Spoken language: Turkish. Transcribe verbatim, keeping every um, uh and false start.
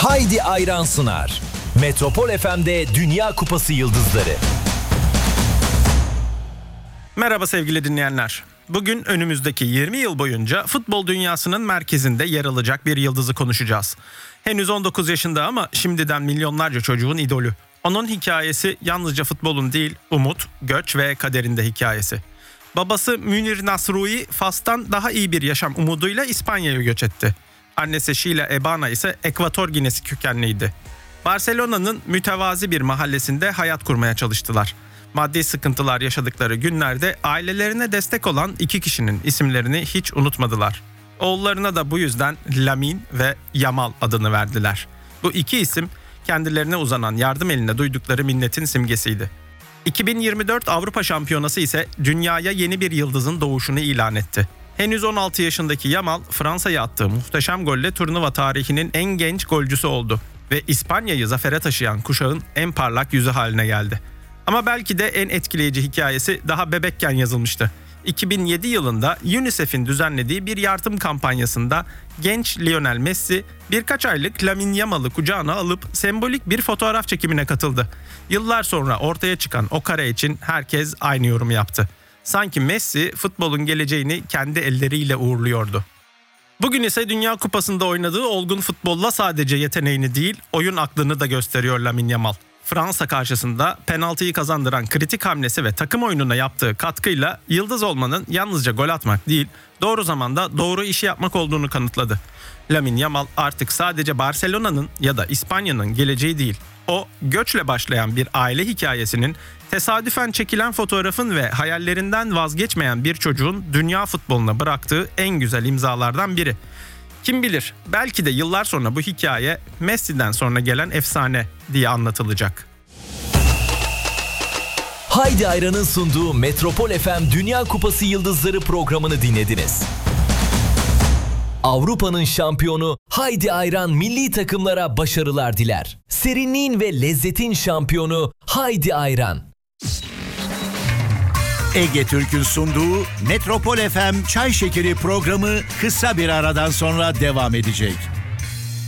Haydi Ayran sunar. Metropol F M'de Dünya Kupası Yıldızları. Merhaba sevgili dinleyenler. Bugün önümüzdeki yirmi yıl boyunca futbol dünyasının merkezinde yer alacak bir yıldızı konuşacağız. Henüz on dokuz yaşında ama şimdiden milyonlarca çocuğun idolü. Onun hikayesi yalnızca futbolun değil, umut, göç ve kaderinde hikayesi. Babası Münir Nasrui, Fas'tan daha iyi bir yaşam umuduyla İspanya'ya göç etti. Annesi Sheila Ebana ise Ekvator Ginesi kökenliydi. Barcelona'nın mütevazi bir mahallesinde hayat kurmaya çalıştılar. Maddi sıkıntılar yaşadıkları günlerde ailelerine destek olan iki kişinin isimlerini hiç unutmadılar. Oğullarına da bu yüzden Lamine ve Yamal adını verdiler. Bu iki isim kendilerine uzanan yardım eline duydukları minnetin simgesiydi. iki bin yirmi dört Avrupa Şampiyonası ise dünyaya yeni bir yıldızın doğuşunu ilan etti. Henüz on altı yaşındaki Yamal, Fransa'ya attığı muhteşem golle turnuva tarihinin en genç golcüsü oldu ve İspanya'yı zafere taşıyan kuşağın en parlak yüzü haline geldi. Ama belki de en etkileyici hikayesi daha bebekken yazılmıştı. iki bin yedi yılında UNICEF'in düzenlediği bir yardım kampanyasında genç Lionel Messi birkaç aylık Lamine Yamal'ı kucağına alıp sembolik bir fotoğraf çekimine katıldı. Yıllar sonra ortaya çıkan o kare için herkes aynı yorumu yaptı. Sanki Messi futbolun geleceğini kendi elleriyle uğurluyordu. Bugün ise Dünya Kupası'nda oynadığı olgun futbolla sadece yeteneğini değil, oyun aklını da gösteriyor Lamine Yamal. Fransa karşısında penaltıyı kazandıran kritik hamlesi ve takım oyununa yaptığı katkıyla yıldız olmanın yalnızca gol atmak değil, doğru zamanda doğru işi yapmak olduğunu kanıtladı. Lamine Yamal artık sadece Barcelona'nın ya da İspanya'nın geleceği değil, o göçle başlayan bir aile hikayesinin, tesadüfen çekilen fotoğrafın ve hayallerinden vazgeçmeyen bir çocuğun dünya futboluna bıraktığı en güzel imzalardan biri. Kim bilir, belki de yıllar sonra bu hikaye Messi'den sonra gelen efsane diye anlatılacak. Haydi Ayran'ın sunduğu Metropol F M Dünya Kupası Yıldızları programını dinlediniz. Avrupa'nın şampiyonu Haydi Ayran milli takımlara başarılar diler. Serinliğin ve lezzetin şampiyonu Haydi Ayran. Ege Türk'ün sunduğu Metropol F M Çay Şekeri programı kısa bir aradan sonra devam edecek.